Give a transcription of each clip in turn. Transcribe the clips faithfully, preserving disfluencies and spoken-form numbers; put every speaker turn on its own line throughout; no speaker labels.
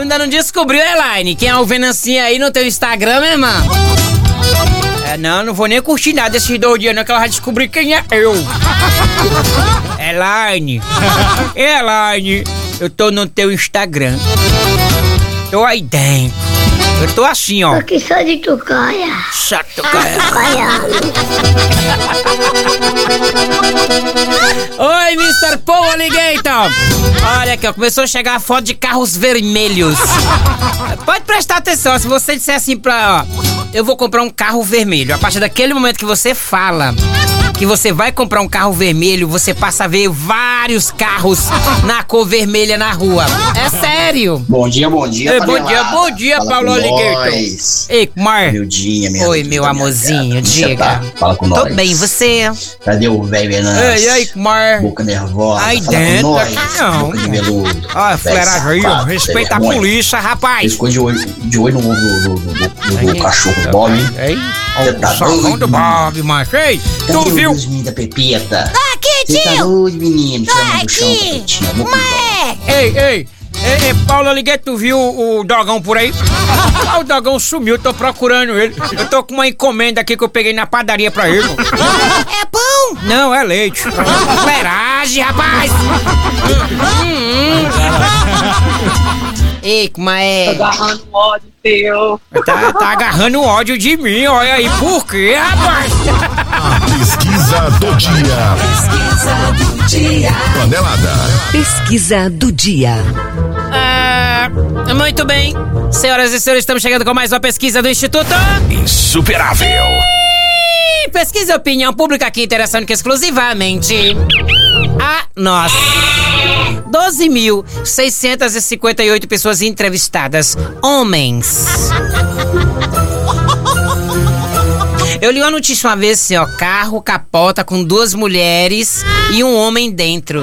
ainda não descobriu, Elaine, quem é o Venancinho aí no teu Instagram, meu irmão? É, não, não vou nem curtir nada desses dois dias, não, que ela vai descobrir quem é eu. Elaine, Elaine, eu tô no teu Instagram. Tô aí dentro. Eu tô assim, ó.
Aqui só de tucaia.
Só tucaia. Oi, mister Paul Alligator. Olha aqui, ó, começou a chegar a foto de carros vermelhos. Pode prestar atenção, se você disser assim pra... ó, eu vou comprar um carro vermelho. A partir daquele momento que você fala que você vai comprar um carro vermelho, você passa a ver vários carros na cor vermelha na rua. É sério.
Bom dia, bom dia,
Ei, bom dia, bom dia,
Fala
Paulo Alligator. Ei, Mar.
Meu dia, minha
Oi, meu amorzinho, diga.
Tá? Fala com
Tô
nós.
bem, você?
Cadê o velho Venâncio?
Ei, aí, Mar.
Boca nervosa.
Aí
Fala
dentro,
com nós.
aqui não.
Boca de veludo.
Olha, fuleiragem aí, ó.
Safado,
Respeita a
vergonha.
polícia, rapaz.
Esse coisa de olho, de olho no ovo do, do, do, do cachorro do Bob, hein?
Ei,
Você tá
o salão
doido,
do Bob, macho. Ei,
Cadê
tu viu?
os meninos da Pepeta?
Tá aqui,
Você tá
tio.
doido, menino? Tira a mão do chão,
aqui.
Pepetinha. Vou cuidar.
Ué.
Ei, ei. Ei, ei, Paulo Alligator, tu viu o dogão por aí? Ah, o dogão sumiu, tô procurando ele. Eu tô com uma encomenda aqui que eu peguei na padaria pra ele.
É pão?
Não, é leite. Fuleiragem, rapaz! Hum, hum. Ei, como é?
Agarrando ódio teu.
Tá, tá agarrando ódio de mim, olha aí. Por quê, rapaz?
Pesquisa do dia.
Pesquisa do dia.
Panelada.
Pesquisa do dia.
Ah, muito bem. Senhoras e senhores, estamos chegando com mais uma pesquisa do Instituto
Insuperável.
Pesquisa e Opinião Pública aqui, interessando que exclusivamente a nós. doze mil seiscentas e cinquenta e oito pessoas entrevistadas, homens. Eu li uma notícia uma vez assim, ó, carro capota com duas mulheres e um homem dentro.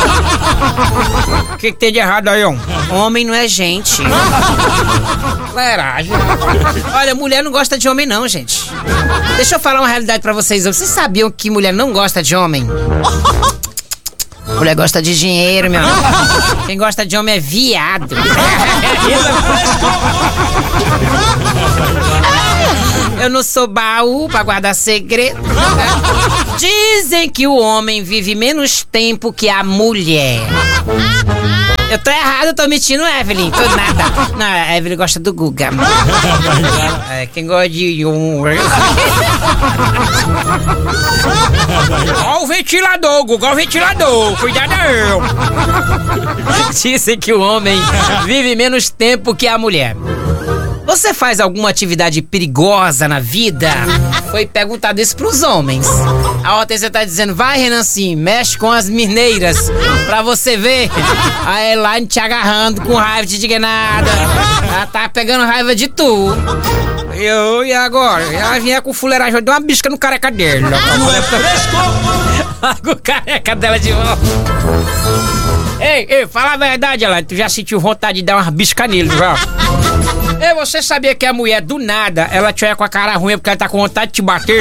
O que, que tem de errado aí, ó? Homem não é gente. Fuleiragem. Olha, mulher não gosta de homem não, gente. Deixa eu falar uma realidade pra vocês. Vocês sabiam que mulher não gosta de homem? Mulher gosta de dinheiro, meu amigo. Quem gosta de homem é viado. Eu não sou baú pra guardar segredo. Dizem que o homem vive menos tempo que a mulher. Eu tô errado, eu tô mentindo, Evelyn. Tô nada. Não, a Evelyn gosta do Guga. É, quem gosta de um... Ó o ventilador, Guga, ó o ventilador. Cuidado aí. Dizem que o homem vive menos tempo que a mulher. Você faz alguma atividade perigosa na vida? Foi perguntado isso pros homens. A Hortência tá dizendo, vai, Renancinho, mexe com as mineiras pra você ver. A Elaine te agarrando com raiva de indignada. Ela tá pegando raiva de tu. Eu, e agora? Ela vinha com fuleiragem, eu dei uma bisca no careca dele. Larga o careca dela de volta. Ei, ei, fala a verdade, Elaine. Tu já sentiu vontade de dar uma bisca nele, já? Ei, você sabia que a mulher, do nada, ela te olha com a cara ruim porque ela tá com vontade de te bater?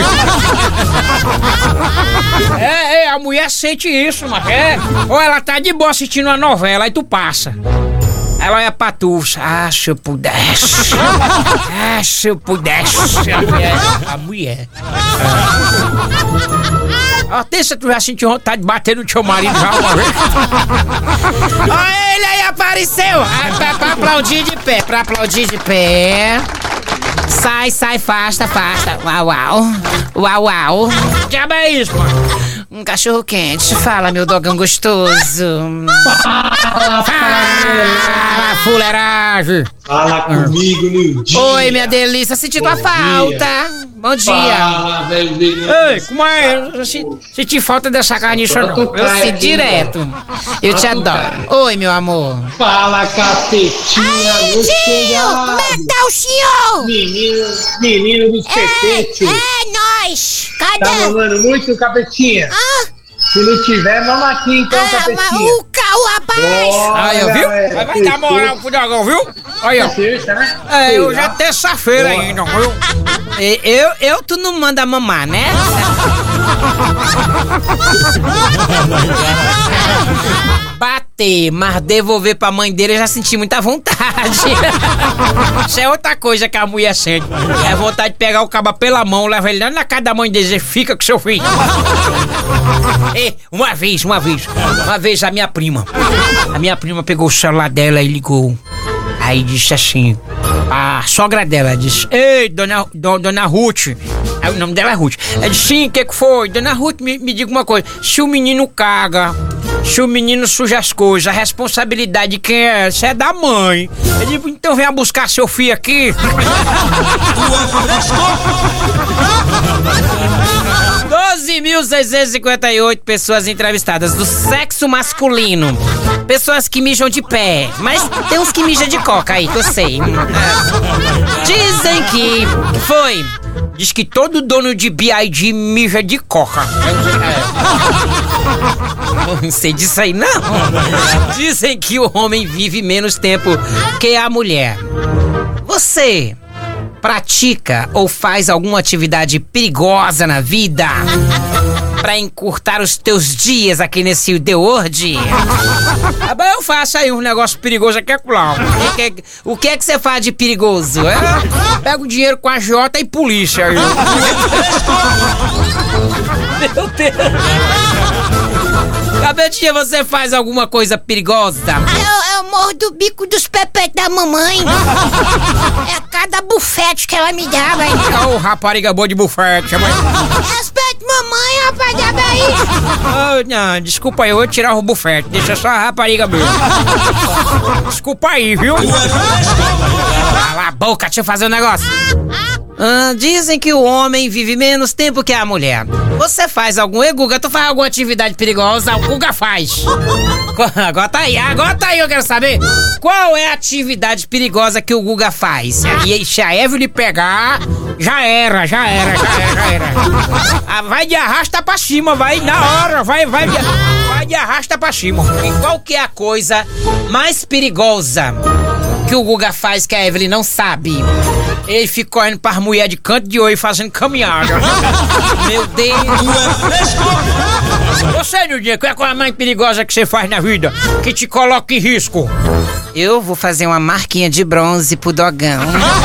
É, é, a mulher sente isso, mas é. Ou ela tá de boa assistindo uma novela, aí tu passa. Ela olha pra tu, ah, se eu pudesse. Ah, se eu pudesse. A mulher. A mulher. Ah. Hortência, tu já sentiu vontade de bater no teu marido já uma vez? Olha ele aí, apareceu! Ah, pra, pra aplaudir de pé, pra aplaudir de pé. Sai, sai, afasta, afasta. Uau, uau. Uau, uau. Que diabo é isso, mano? Um cachorro quente. Fala, meu dogão gostoso. Fala, fala, fuleiragem.
Fala comigo, meu dia.
Oi, minha delícia. Senti tua falta. Bom dia.
Fala, velho.
Ei, como é? Eu senti, senti falta dessa carniça, não. Eu sinto direto. Eu te adoro. Oi, meu amor.
Fala, capetinha.
Aí, tio, como é que tá o senhor?
Menino, menino dos pepetes.
É, nós.
Tá
Cadê?
mamando muito, capetinha?
Ah,
Se não tiver, mama aqui então,
ah, mas
capetinha.
o cal, rapaz.
Aí, ó, viu?
Olha,
Vai, vai dar moral pro dragão, viu? Aí, ó.
Sexta, né?
É, eu já terça-feira ainda, viu? E- Eu, eu, tu não manda mamar, né? Bate bater, mas devolver pra mãe dele eu já senti muita vontade. Isso é outra coisa que a mulher sente. É vontade de pegar o caba pela mão, levar ele lá na casa da mãe dele e dizer, fica com seu filho. E, uma vez, uma vez, uma vez a minha prima, a minha prima pegou o celular dela e ligou. Aí disse assim, a sogra dela disse, ei, dona, do, dona Ruth. Aí o nome dela é Ruth. Ela disse, sim, o que que foi? Dona Ruth, me, me diga uma coisa. Se o menino caga, se o menino suja as coisas, a responsabilidade de quem é? Se é da mãe. Eu digo, então venha buscar seu filho aqui. doze mil seiscentos e cinquenta e oito pessoas entrevistadas do sexo masculino. Pessoas que mijam de pé, mas tem uns que mijam de coca aí, que eu sei. Dizem que foi. Diz que todo dono de B I D mija de coca. Não sei disso aí, não. Dizem que o homem vive menos tempo que a mulher. Você pratica ou faz alguma atividade perigosa na vida pra encurtar os teus dias aqui nesse The World? Ah, eu faço aí um negócio perigoso aqui, é claro. O que é que você faz de perigoso? Eu pego dinheiro com a Jota e polícia. Meu Deus. Cabetinha, você faz alguma coisa perigosa?
Eu, eu morro do bico dos pepetes da mamãe. É cada bufete que ela me dá, velho.
Ô, oh, rapariga boa de bufete. Mas...
respeite mamãe, rapaz, dá aí.
Oh, não, desculpa aí, eu vou tirar o bufete. Deixa só a rapariga mesmo. Desculpa aí, viu? Cala a boca, deixa eu fazer um negócio. Ah, dizem que o homem vive menos tempo que a mulher. Você faz algum... Ei, Guga, tu faz alguma atividade perigosa? O Guga faz. Agora tá aí, agora tá aí, eu quero saber. Qual é a atividade perigosa que o Guga faz? E se a Evelyn pegar, já era, já era, já era, já era. Ah, vai de arrasta pra cima, vai na hora, vai, vai, de, vai de arrasta pra cima. E qual que é a coisa mais perigosa que o Guga faz que a Evelyn não sabe? Ele fica correndo pras mulheres de canto de olho fazendo caminhada. Meu Deus. Você, Nildinha, qual é a coisa mais perigosa que você faz na vida? Que te coloca em risco? Eu vou fazer uma marquinha de bronze pro Dogão.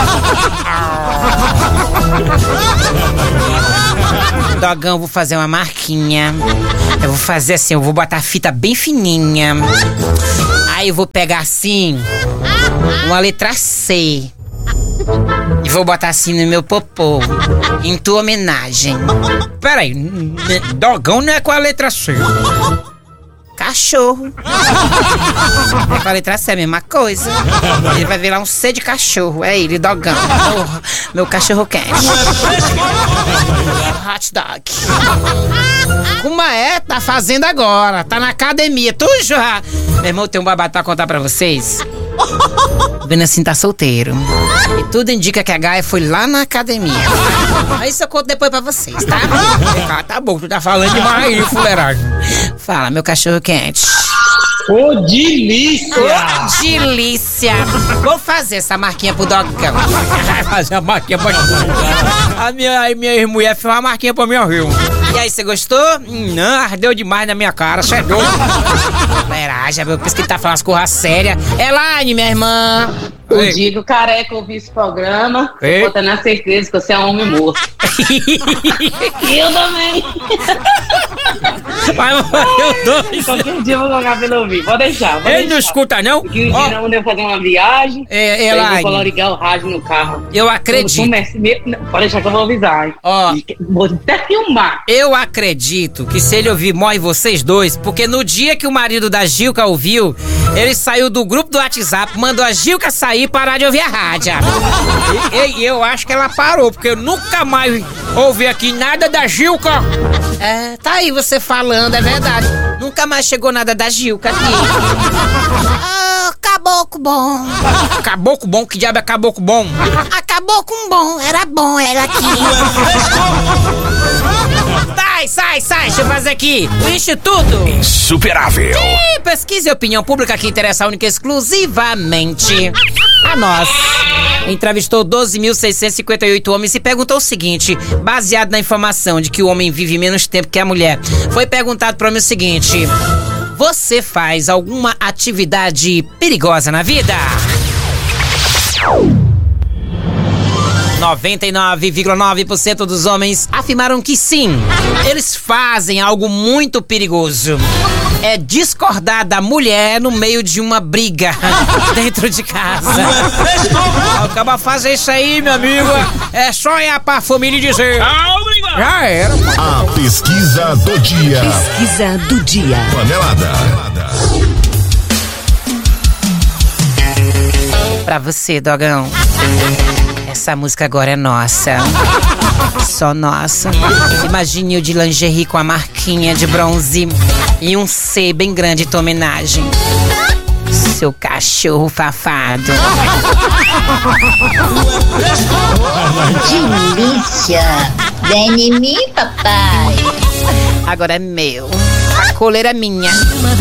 Dogão, vou fazer uma marquinha. Eu vou fazer assim, eu vou botar a fita bem fininha. Aí eu vou pegar assim uma letra C e vou botar assim no meu popô, em tua homenagem. Peraí, Dogão não é com a letra C. Cachorro. É com a letra C, a mesma coisa. Ele vai virar um C de cachorro. É ele, Dogão. Oh, meu cachorro quente. Hot dog. Como é? Tá fazendo agora. Tá na academia. Tu já... Meu irmão, tem um babado pra contar pra vocês. O Benacim tá solteiro. E tudo indica que a Gaia foi lá na academia. Aí isso eu conto depois pra vocês, tá? Ah, tá bom, tu tá falando demais aí, fuleiragem. Fala, meu cachorro quente.
Ô, delícia!
Ô, delícia! Vou fazer essa marquinha pro Dogão. Fazer a marquinha pra... A minha, a minha ex-mulher fez uma marquinha pra mim, viu? E aí, você gostou? Não, ardeu demais na minha cara, você é doido. Fuleiragem, eu penso que ele tá falando as coisas sérias. Elaine, minha irmã.
O dia que o careca ouvir esse programa, eu vou ter na certeza que você é um homem morto. Eu também.
Mas eu dois.
Qualquer dia eu vou colocar pra ele ouvir. Pode deixar. Pode
Ele
deixar.
não escuta, não?
Porque o dia não deu fazer uma viagem.
É,
eu
Elaine.
vou colocar ligar o rádio no carro.
Eu acredito.
Pode deixar que eu vou avisar, hein?
Ó.
Vou até filmar.
Eu acredito que se ele ouvir Morre Vocês Dois, porque no dia que o marido da Gilca ouviu, ele saiu do grupo do WhatsApp, mandou a Gilca sair e parar de ouvir a rádio. E, e eu acho que ela parou, porque eu nunca mais ouvi aqui nada da Gilca. É, tá aí você falando, é verdade. Nunca mais chegou nada da Gilca aqui.
Ah, caboclo bom.
Caboclo bom? Que diabo é caboclo bom?
Acabou com bom, era bom ela aqui.
Sai, sai, sai, deixa eu fazer aqui o Instituto
Insuperável.
Ih, pesquisa e opinião pública que interessa única e exclusivamente a nós. Entrevistou doze mil seiscentos e cinquenta e oito homens e perguntou o seguinte, baseado na informação de que o homem vive menos tempo que a mulher. Foi perguntado para o homem o seguinte: Você faz alguma atividade perigosa na vida? noventa e nove vírgula nove por cento dos homens afirmaram que sim. Eles fazem algo muito perigoso. É discordar da mulher no meio de uma briga dentro de casa. Acaba fazer isso aí, meu amigo. É só ir pra família e dizer. Já era.
A pesquisa do dia.
Pesquisa do dia.
Panelada.
Pra você, dogão. Essa música agora é nossa. Só nossa. Imagine eu de lingerie com a marquinha de bronze e um C bem grande em tua homenagem. Seu cachorro fafado.
Delícia! Vem em mim, papai.
Agora é meu. A coleira é minha.